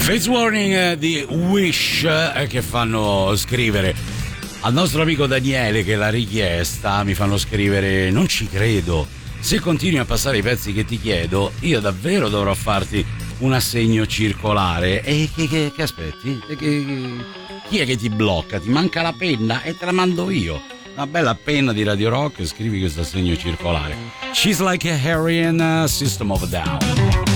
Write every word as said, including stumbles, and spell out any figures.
Face Warning di Wish eh, che fanno scrivere al nostro amico Daniele che l'ha richiesta, mi fanno scrivere: non ci credo, se continui a passare i pezzi che ti chiedo io davvero dovrò farti un assegno circolare. E che, che, che aspetti? E che, chi è che ti blocca? Ti manca la penna e te la mando io, una bella penna di Radio Rock, scrivi questo assegno circolare. She's Like a Harrian, System of a Down.